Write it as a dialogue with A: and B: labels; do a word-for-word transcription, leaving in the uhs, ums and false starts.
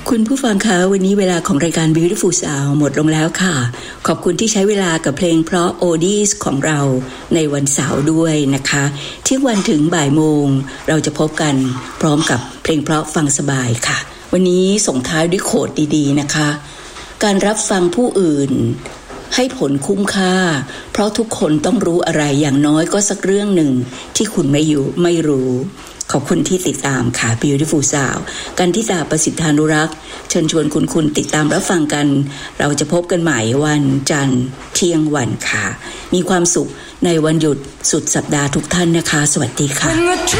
A: คุณผู้ฟังคะวันนี้เวลาของรายการ Beautiful Sound หมดลงแล้วค่ะขอบคุณที่ใช้เวลากับเพลงเพราะ Oldies ของเราในวันเสาร์ด้วยนะคะเที่ยงวันถึงบ่ายโมงเราจะพบกันพร้อมกับเพลงเพราะฟังสบายค่ะวันนี้ส่งท้ายด้วยโคดดีๆนะคะการรับฟังผู้อื่นให้ผลคุ้มค่าเพราะทุกคนต้องรู้อะไรอย่างน้อยก็สักเรื่องหนึ่งที่คุณไม่อยู่ไม่รู้ขอบคุณที่ติดตามค่ะ Beautiful Sound กันทิตาประสิทธานุรักษ์เชิญชวนคุณคุณติดตามรับฟังกันเราจะพบกันใหม่วันจันทร์เที่ยงวันค่ะมีความสุขในวันหยุดสุดสัปดาห์ทุกท่านนะคะสวัสดีค่ะ